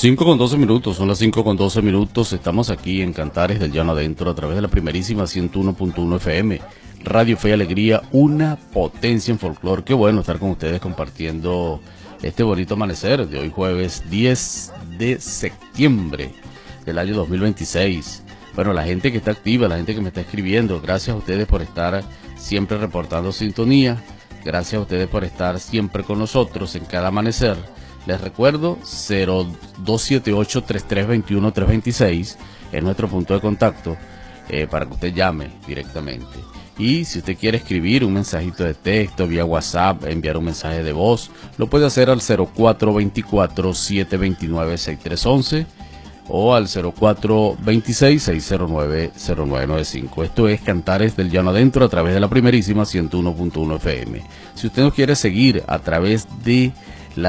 5:12, son las 5:12. Estamos aquí en Cantares del Llano Adentro a través de la primerísima 101.1 FM. Radio Fe y Alegría, una potencia en folclore. Qué bueno estar con ustedes compartiendo este bonito amanecer de hoy jueves 10 de septiembre del año 2026. Bueno, la gente que está activa, la gente que me está escribiendo, gracias a ustedes por estar siempre reportando sintonía. Gracias a ustedes por estar siempre con nosotros en cada amanecer. Les recuerdo, 0278-3321-326 es nuestro punto de contacto para que usted llame directamente. Y si usted quiere escribir un mensajito de texto vía WhatsApp, enviar un mensaje de voz, lo puede hacer al 0424-729-6311 o al 0426-609-0995. Esto es Cantares del Llano Adentro a través de la primerísima 101.1 FM. Si usted nos quiere seguir a través de la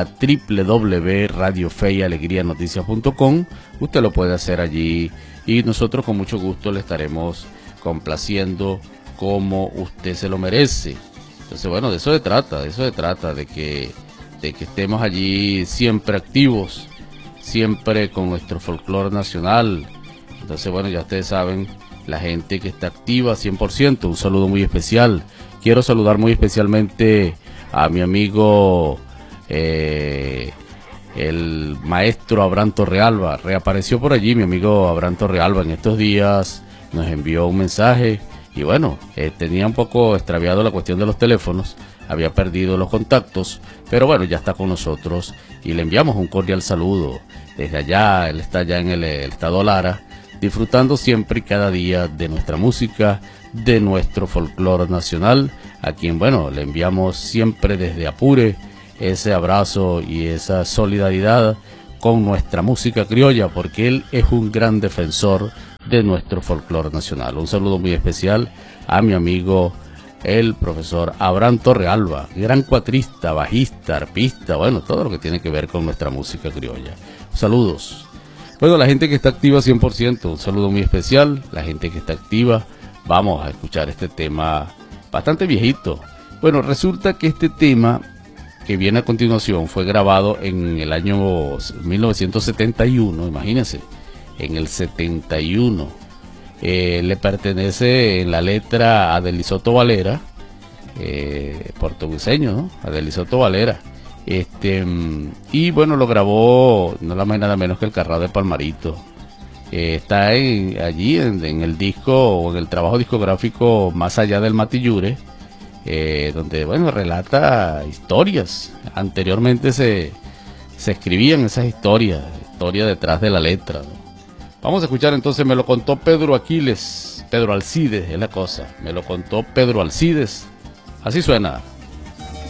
www.radiofeyalegrianoticias.com, usted lo puede hacer allí y nosotros con mucho gusto le estaremos complaciendo como usted se lo merece. Entonces, bueno, de eso se trata, de que estemos allí siempre activos, siempre con nuestro folclore nacional. Entonces, bueno, ya ustedes saben, la gente que está activa 100%, un saludo muy especial. Quiero saludar muy especialmente a mi amigo el maestro Abraham Torrealba. Reapareció por allí mi amigo Abraham Torrealba en estos días, nos envió un mensaje y bueno, tenía un poco extraviado la cuestión de los teléfonos, había perdido los contactos, pero bueno, ya está con nosotros y le enviamos un cordial saludo desde allá. Él está allá en el estado Lara, disfrutando siempre y cada día de nuestra música, de nuestro folclore nacional, a quien bueno, le enviamos siempre desde Apure ese abrazo y esa solidaridad con nuestra música criolla, porque él es un gran defensor de nuestro folclore nacional. Un saludo muy especial a mi amigo el profesor Abraham Torrealba, gran cuatrista, bajista, arpista, bueno, todo lo que tiene que ver con nuestra música criolla. Saludos. Bueno, la gente que está activa 100%, un saludo muy especial. La gente que está activa, vamos a escuchar este tema bastante viejito. Bueno, resulta que este tema que viene a continuación fue grabado en el año 1971, imagínense, en el 71. Le pertenece en la letra a Adelisoto Valera, portugueseño, ¿no? Adelisoto Valera. Y bueno, lo grabó nada más y nada menos que el Carrao de Palmarito. Está allí en el disco o en el trabajo discográfico Más Allá del Matillure, donde bueno, relata historias. Anteriormente se escribían esas historia detrás de la letra, ¿no? Vamos a escuchar entonces, me lo contó Pedro Alcides es la cosa, me lo contó Pedro Alcides, así suena.